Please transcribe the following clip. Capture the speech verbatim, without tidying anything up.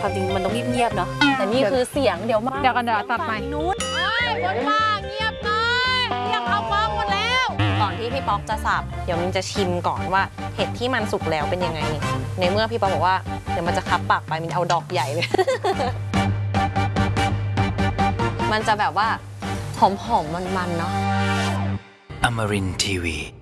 ความจริงมันต้องเงียบๆเนาะแต่นี่คือเสียงเดี๋ยวมาเดี๋ยวกันเดี๋ยวตัดใหม่นู้นคนว่าเงียบหน่อยเรียกเขาฟ้องหมดแล้วก่อนที่พี่ป๊อกจะสับเดี๋ยวมินจะชิมก่อนว่าเห็ดที่มันสุกแล้วเป็นยังไงในเมื่อพี่ป๊อกบอกว่าเดี๋ยวมันจะคับปากไปมินเอาดอกใหญ่เลย มันจะแบบว่าหอมๆมันๆเนาะ Amarin ที วี